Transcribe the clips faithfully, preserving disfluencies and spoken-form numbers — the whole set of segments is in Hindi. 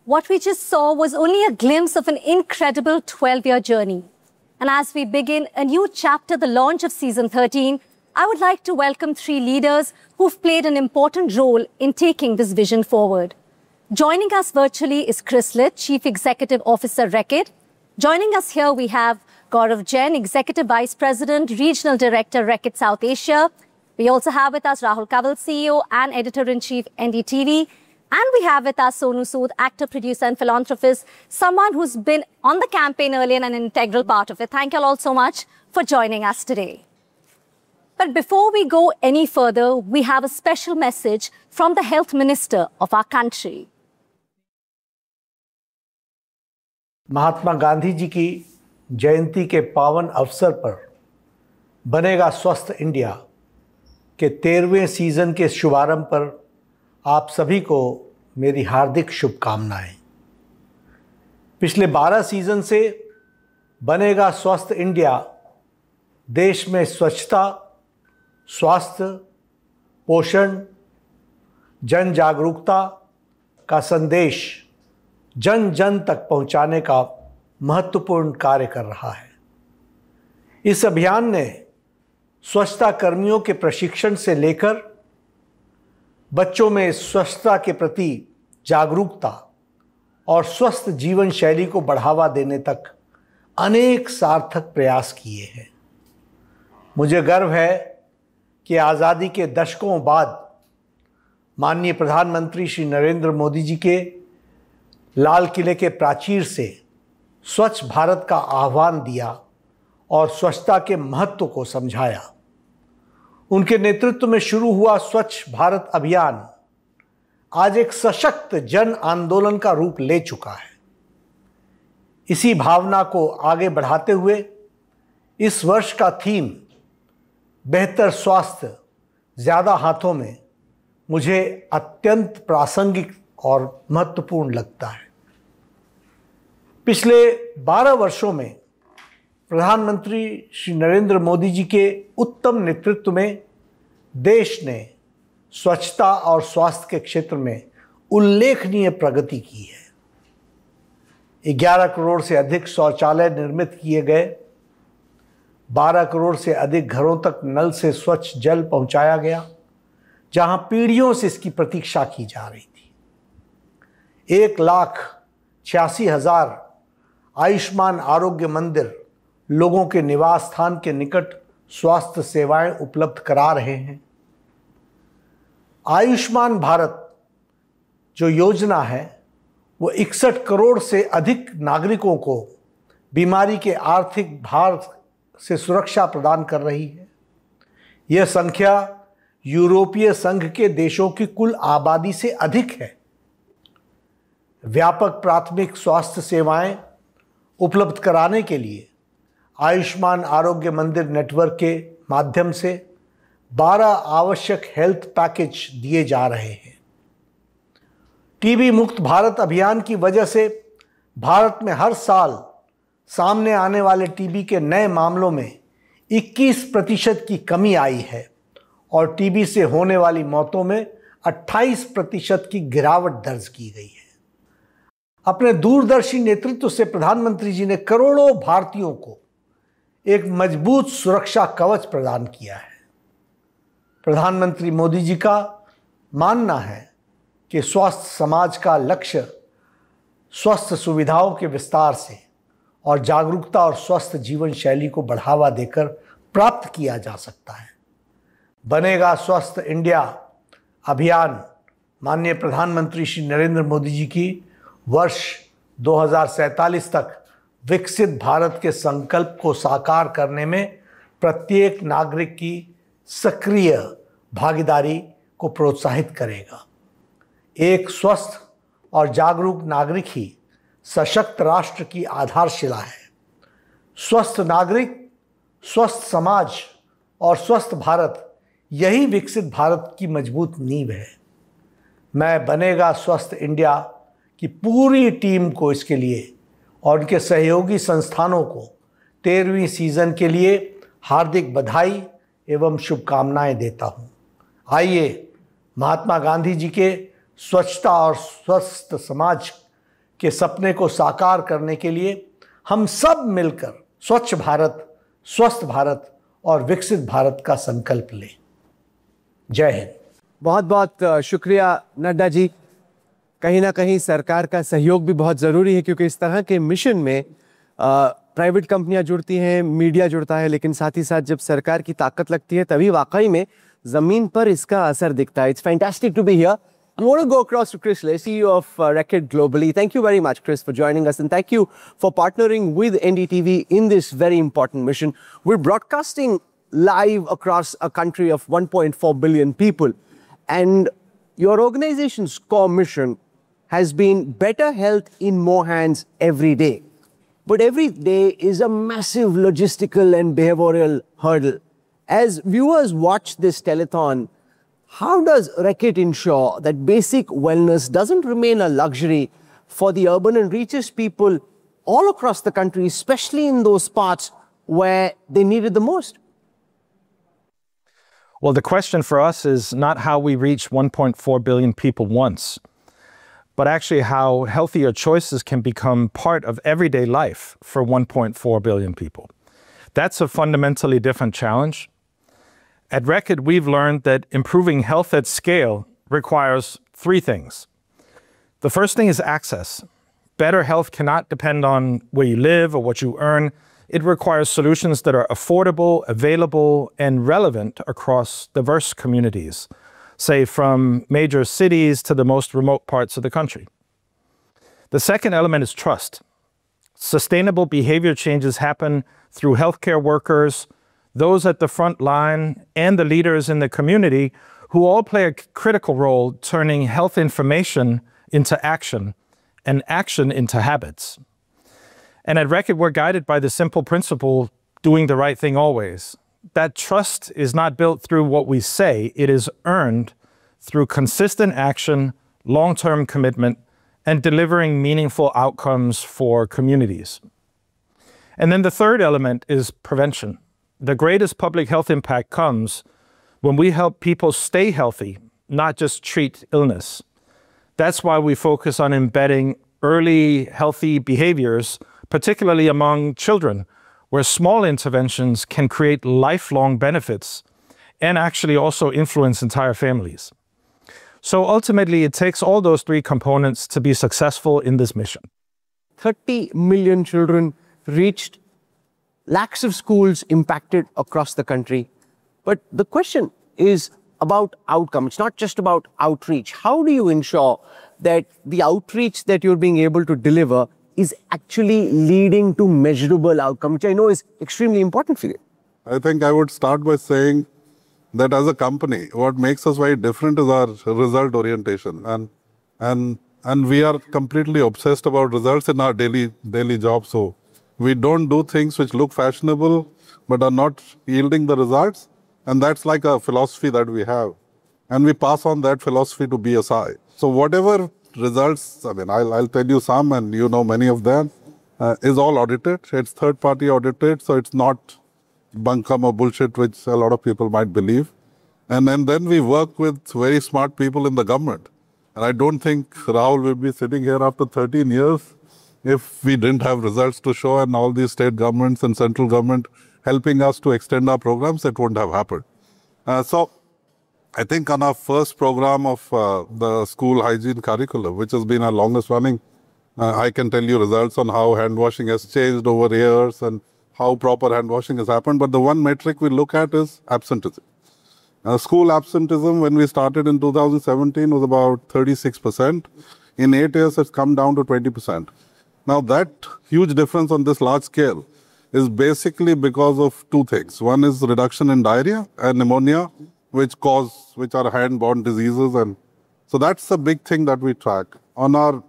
What we just saw was only a glimpse of an incredible twelve-year journey. And as we begin a new chapter, the launch of season thirteen, I would like to welcome three leaders who've played an important role in taking this vision forward. Joining us virtually is Chris Litt, Chief Executive Officer, Reckitt. Joining us here, we have Gaurav Jain, Executive Vice President, Regional Director, Reckitt South Asia. We also have with us Rahul Kanwal, C E O and Editor-in-Chief, N D T V. And we have with us Sonu Sood, actor, producer and philanthropist, someone who's been on the campaign early and an integral part of it. Thank you all so much for joining us today. But before we go any further, we have a special message from the Health Minister of our country. Mahatma Gandhi ji की जयंती के पावन अवसर पर बनेगा स्वस्थ इंडिया के तेरहवें सीजन के शुभारंभ पर आप सभी को मेरी हार्दिक शुभकामनाएं। पिछले बारह सीजन से बनेगा स्वस्थ इंडिया देश में स्वच्छता, स्वास्थ्य, पोषण, जन जागरूकता का संदेश जन जन तक पहुंचाने का महत्वपूर्ण कार्य कर रहा है। इस अभियान ने स्वच्छता कर्मियों के प्रशिक्षण से लेकर बच्चों में स्वच्छता के प्रति जागरूकता और स्वस्थ जीवन शैली को बढ़ावा देने तक अनेक सार्थक प्रयास किए हैं। मुझे गर्व है कि आज़ादी के दशकों बाद माननीय प्रधानमंत्री श्री नरेंद्र मोदी जी के लाल किले के प्राचीर से स्वच्छ भारत का आह्वान दिया और स्वच्छता के महत्व को समझाया। उनके नेतृत्व में शुरू हुआ स्वच्छ भारत अभियान आज एक सशक्त जन आंदोलन का रूप ले चुका है। इसी भावना को आगे बढ़ाते हुए इस वर्ष का थीम बेहतर स्वास्थ्य ज़्यादा हाथों में मुझे अत्यंत प्रासंगिक और महत्वपूर्ण लगता है। पिछले बारह वर्षों में प्रधानमंत्री श्री नरेंद्र मोदी जी के उत्तम नेतृत्व में देश ने स्वच्छता और स्वास्थ्य के क्षेत्र में उल्लेखनीय प्रगति की है। ग्यारह करोड़ से अधिक शौचालय निर्मित किए गए, बारह करोड़ से अधिक घरों तक नल से स्वच्छ जल पहुंचाया गया, जहां पीढ़ियों से इसकी प्रतीक्षा की जा रही थी। एक लाख छियासी हजार आयुष्मान आरोग्य मंदिर लोगों के निवास स्थान के निकट स्वास्थ्य सेवाएं उपलब्ध करा रहे हैं। आयुष्मान भारत जो योजना है वो इकसठ करोड़ से अधिक नागरिकों को बीमारी के आर्थिक भार से सुरक्षा प्रदान कर रही है। यह संख्या यूरोपीय संघ के देशों की कुल आबादी से अधिक है। व्यापक प्राथमिक स्वास्थ्य सेवाएं उपलब्ध कराने के लिए आयुष्मान आरोग्य मंदिर नेटवर्क के माध्यम से बारह आवश्यक हेल्थ पैकेज दिए जा रहे हैं। टीबी मुक्त भारत अभियान की वजह से भारत में हर साल सामने आने वाले टीबी के नए मामलों में इक्कीस प्रतिशत की कमी आई है और टीबी से होने वाली मौतों में अट्ठाईस प्रतिशत की गिरावट दर्ज की गई है। अपने दूरदर्शी नेतृत्व से प्रधानमंत्री जी ने करोड़ों भारतीयों को एक मजबूत सुरक्षा कवच प्रदान किया है। प्रधानमंत्री मोदी जी का मानना है कि स्वस्थ समाज का लक्ष्य स्वस्थ सुविधाओं के विस्तार से और जागरूकता और स्वस्थ जीवन शैली को बढ़ावा देकर प्राप्त किया जा सकता है। बनेगा स्वस्थ इंडिया अभियान माननीय प्रधानमंत्री श्री नरेंद्र मोदी जी की वर्ष दो हज़ार सैंतालीस तक विकसित भारत के संकल्प को साकार करने में प्रत्येक नागरिक की सक्रिय भागीदारी को प्रोत्साहित करेगा। एक स्वस्थ और जागरूक नागरिक ही सशक्त राष्ट्र की आधारशिला है। स्वस्थ नागरिक, स्वस्थ समाज और स्वस्थ भारत, यही विकसित भारत की मजबूत नींव है। मैं बनेगा स्वस्थ इंडिया की पूरी टीम को इसके लिए और उनके सहयोगी संस्थानों को तेरहवीं सीजन के लिए हार्दिक बधाई एवं शुभकामनाएं देता हूं। आइए महात्मा गांधी जी के स्वच्छता और स्वस्थ समाज के सपने को साकार करने के लिए हम सब मिलकर स्वच्छ भारत, स्वस्थ भारत और विकसित भारत का संकल्प लें। जय हिंद। बहुत बहुत शुक्रिया नड्डा जी। कहीं ना कहीं सरकार का सहयोग भी बहुत ज़रूरी है, क्योंकि इस तरह के मिशन में प्राइवेट कंपनियां जुड़ती हैं, मीडिया जुड़ता है, लेकिन साथ ही साथ जब सरकार की ताकत लगती है तभी वाकई में ज़मीन पर इसका असर दिखता है। It's fantastic to be here. I want to go across to Chris Lay, C E O of uh, Reckitt globally. Thank you very much, Chris, for joining us, and thank you for partnering with N D T V in this very important mission. We're broadcasting live across a country of one point four billion people, and your organization's core mission has been better health in more hands every day. But every day is a massive logistical and behavioral hurdle. As viewers watch this telethon, how does Reckitt ensure that basic wellness doesn't remain a luxury for the urban and reaches people all across the country, especially in those parts where they need it the most? Well, the question for us is not how we reach one point four billion people once, but actually how healthier choices can become part of everyday life for one point four billion people. That's a fundamentally different challenge. At Reckitt, we've learned that improving health at scale requires three things. The first thing is access. Better health cannot depend on where you live or what you earn. It requires solutions that are affordable, available, and relevant across diverse communities, say from major cities to the most remote parts of the country. The second element is trust. Sustainable behavior changes happen through healthcare workers, those at the front line, and the leaders in the community, who all play a critical role turning health information into action and action into habits. And at Reckitt, we're guided by the simple principle, doing the right thing always. That trust is not built through what we say, it is earned through consistent action, long-term commitment, and delivering meaningful outcomes for communities. And then the third element is prevention. The greatest public health impact comes when we help people stay healthy, not just treat illness. That's why we focus on embedding early healthy behaviors, particularly among children, where small interventions can create lifelong benefits and actually also influence entire families. So ultimately, it takes all those three components to be successful in this mission. thirty million children reached, lakhs of schools impacted across the country. But the question is about outcome. It's not just about outreach. How do you ensure that the outreach that you're being able to deliver is actually leading to measurable outcome, which I know is extremely important for you? I think I would start by saying that as a company, what makes us very different is our result orientation. And, and, and we are completely obsessed about results in our daily, daily job. So we don't do things which look fashionable, but are not yielding the results. And that's like a philosophy that we have. And we pass on that philosophy to B S I. So whatever results, I mean, I'll, I'll tell you some, and you know many of them, uh, is all audited. It's third-party audited, so it's not bunkum or bullshit, which a lot of people might believe. And, and then we work with very smart people in the government. And I don't think Rahul will be sitting here after thirteen years if we didn't have results to show, and all these state governments and central government helping us to extend our programs, it wouldn't have happened. Uh, so I think on our first program of uh, the school hygiene curriculum, which has been our longest running, uh, I can tell you results on how hand washing has changed over years and how proper hand washing has happened. But the one metric we look at is absenteeism. Uh, school absenteeism, when we started in two thousand seventeen, was about thirty-six percent. In eight years, it's come down to twenty percent. Now, that huge difference on this large scale is basically because of two things. One is reduction in diarrhea and pneumonia, which cause, which are hand-borne diseases. And so that's a big thing that we track. On our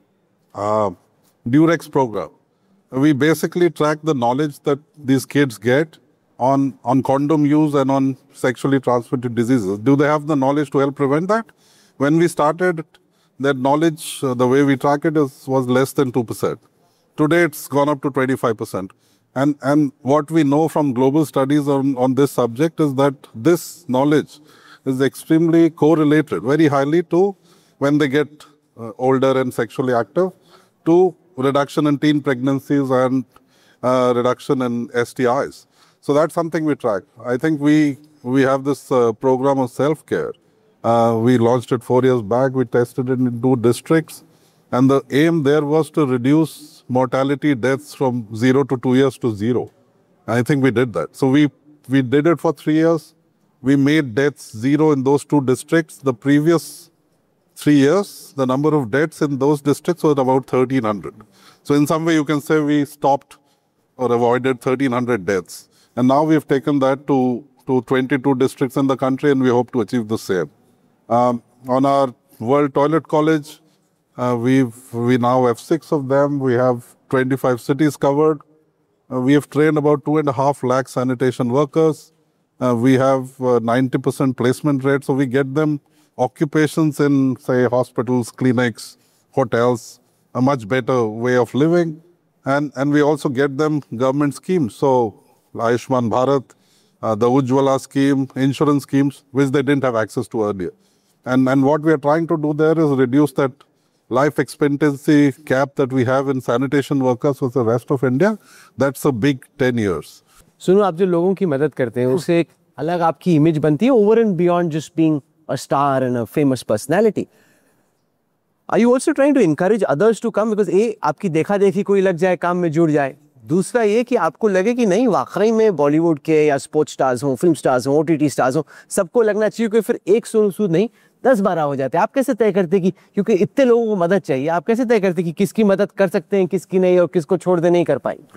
uh, Durex program, we basically track the knowledge that these kids get on, on condom use and on sexually transmitted diseases. Do they have the knowledge to help prevent that? When we started, that knowledge, uh, the way we track it, is, was less than two percent. Today, it's gone up to twenty-five percent. And, and what we know from global studies on, on this subject is that this knowledge is extremely correlated very highly to when they get uh, older and sexually active, Two, reduction in teen pregnancies and uh, reduction in S T Is. So that's something we track. I think we we have this uh, program of self-care. Uh, we launched it four years back. We tested it in two districts. And the aim there was to reduce mortality deaths from zero to two years to zero. I think we did that. So we, we did it for three years. We made deaths zero in those two districts. The previous three years, the number of deaths in those districts was about thirteen hundred. So in some way, you can say we stopped or avoided thirteen hundred deaths. And now we've taken that to, to twenty-two districts in the country, and we hope to achieve the same. Um, on our World Toilet College, uh, we've, we now have six of them. We have twenty-five cities covered. Uh, we have trained about two and a half lakh sanitation workers. Uh, we have uh, ninety percent placement rate, so we get them occupations in, say, hospitals, clinics, hotels, a much better way of living. And, and we also get them government schemes. So Ayushman Bharat, uh, the Ujjwala scheme, insurance schemes, which they didn't have access to earlier. And, and what we are trying to do there is reduce that life expectancy cap that we have in sanitation workers with the rest of India. That's a big ten years. सुनो, आप जो लोगों की मदद करते हैं उससे एक अलग आपकी इमेज बनती है over and beyond just being a star and a famous personality. Are you also trying to encourage others to come? Because ए आपकी देखा देखी कोई लग जाए, काम में जुड़ जाए. दूसरा ये कि आपको लगे कि नहीं, वाकई में बॉलीवुड के या स्पोर्ट्स स्टार्स हों, फिल्म स्टार्स हों, ओटीटी स्टार्स हों, सबको लगना चाहिए कि फिर एक सोनू सूद नहीं दस बारह हो जाते हैं. आप कैसे तय करते कि क्योंकि इतने लोगों को मदद चाहिए, आप कैसे तय करते कि किसकी मदद कर सकते हैं, किसकी नहीं, और किसको छोड़ दे नहीं कर पाएंगे?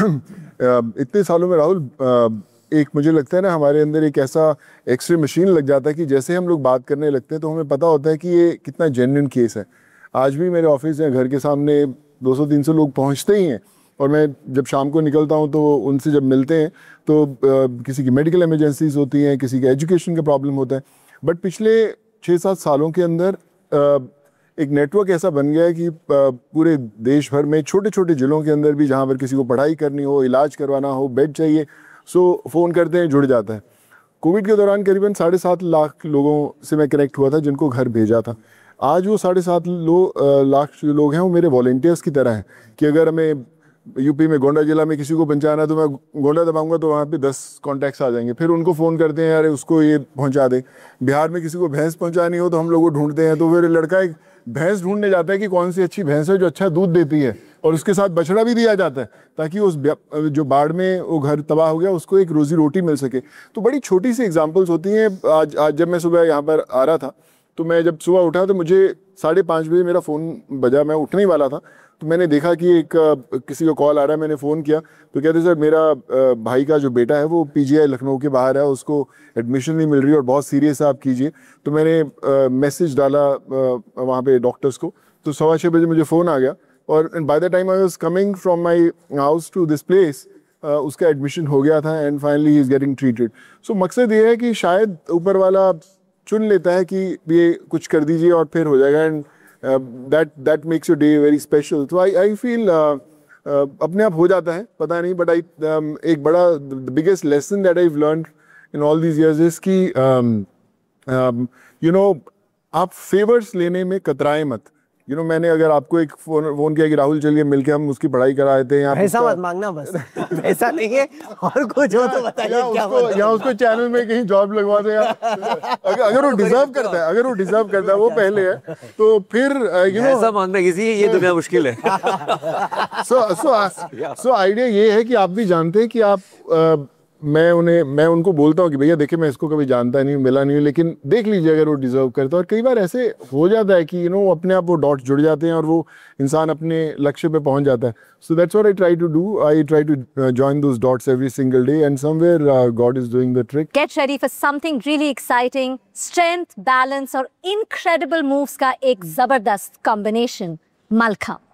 इतने सालों में राहुल, एक मुझे लगता है ना, हमारे अंदर एक ऐसा एक्सरे मशीन लग जाता है कि जैसे हम लोग बात करने लगते हैं तो हमें पता होता है कि ये कितना जेन्युइन केस है. आज भी मेरे ऑफिस या घर के सामने दो सौ तीन सौ लोग पहुंचते ही हैं, और मैं जब शाम को निकलता हूं तो उनसे जब मिलते हैं तो आ, किसी की मेडिकल इमरजेंसीज होती हैं, किसी का एजुकेशन का प्रॉब्लम होता है. बट पिछले छः सात सालों के अंदर आ, एक नेटवर्क ऐसा बन गया है कि पूरे देश भर में छोटे छोटे ज़िलों के अंदर भी जहाँ पर किसी को पढ़ाई करनी हो, इलाज करवाना हो, बेड चाहिए, सो फ़ोन करते हैं, जुड़ जाता है. कोविड के दौरान करीबन साढ़े सात लाख लोगों से मैं कनेक्ट हुआ था जिनको घर भेजा था. आज वो साढ़े सात लो लाख जो लोग हैं वो मेरे वॉलंटियर्स की तरह हैं कि अगर हमें यूपी में गोंडा जिला में किसी को पहुंचाना है तो मैं गोंडा दबाऊंगा तो वहाँ पे दस कॉन्टैक्ट्स आ जाएंगे. फिर उनको फ़ोन करते हैं, यार उसको ये पहुंचा दे. बिहार में किसी को भैंस पहुंचानी हो तो हम लोग ढूंढते हैं, तो फिर लड़का एक भैंस ढूंढने जाता है कि कौन सी अच्छी भैंस है जो अच्छा दूध देती है, और उसके साथ बछड़ा भी दिया जाता है ताकि उस जो बाढ़ में वो घर तबाह हो गया उसको एक रोजी रोटी मिल सके. तो बड़ी छोटी सी एग्जांपल्स होती हैं. आज आज जब मैं सुबह यहाँ पर आ रहा था तो मैं जब सुबह उठा तो मुझे साढ़े पाँच बजे मेरा फ़ोन बजा, मैं उठने ही वाला था तो मैंने देखा कि एक किसी का कॉल आ रहा है. मैंने फ़ोन किया तो कहते सर मेरा भाई का जो बेटा है वो पीजीआई लखनऊ के बाहर है, उसको एडमिशन नहीं मिल रही और बहुत सीरियस है, आप कीजिए. तो मैंने मैसेज डाला वहाँ पे डॉक्टर्स को, तो सवा छः बजे मुझे फ़ोन आ गया, और by the time I was coming from my house to this place उसका एडमिशन हो गया था and finally he is getting treated. सो मकसद ये है कि शायद ऊपर वाला चुन लेता है कि ये कुछ कर दीजिए और फिर हो जाएगा, and that that makes your day very special. तो आई आई फील अपने आप हो जाता है, पता नहीं, बट आई एक बड़ा the biggest lesson that I have learned in all these years is कि यू नो आप फेवर्स लेने में कतराएं मत. यू नो मैंने अगर आपको एक फोन फोन किया कि राहुल चलिए मिलके हम उसकी पढ़ाई करा देते हैं, पैसा मत मांगना, बस पैसा नहीं है और कुछ हो तो बताइए क्या उसको, या उसको चैनल में कहीं जॉब लगवा दे, अगर अगर वो डिजर्व करता है अगर वो डिजर्व करता है वो पहले है, तो फिर यू नो पैसा मांगना किसी ये दुनिया मुश्किल है. सो सो सो आइडिया ये है कि आप भी जानते हैं कि आप मैं उन्हें मैं उनको बोलता हूँ कि भैया देखिए मैं इसको कभी जानता नहीं, मिला नहीं हूँ, लेकिन देख लीजिए अगर वो डिजर्व करता है. और कई बार ऐसे हो जाता है कि यू नो अपने आप वो डॉट्स जुड़ जाते हैं और वो इंसान अपने लक्ष्य पे पहुंच जाता है. So that's what I try to do. I try to join those dots every single day and somewhere God is doing the trick. Get ready for something really exciting. Strength, balance और incredible moves का एक जबरदस्त combination. Malkham.